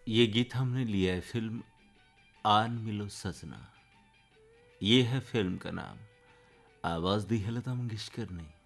ये गीत हमने लिया है फिल्म आन मिलो सजना। ये है फिल्म का नाम। आवाज दी है लता मंगेशकर ने।